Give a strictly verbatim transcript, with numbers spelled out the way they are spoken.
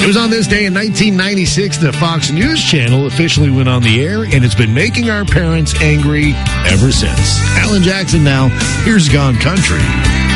It was on this day in nineteen ninety-six that Fox News Channel officially went on the air, and it's been making our parents angry ever since. Alan Jackson now. Here's Gone Country.